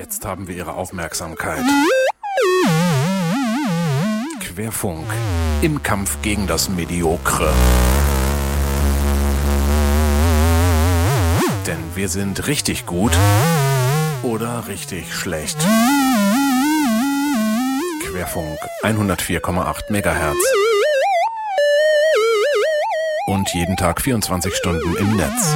Jetzt haben wir Ihre Aufmerksamkeit. Querfunk im Kampf gegen das Mediokre. Denn wir sind richtig gut oder richtig schlecht. Querfunk 104,8 MHz. Und jeden Tag 24 Stunden im Netz.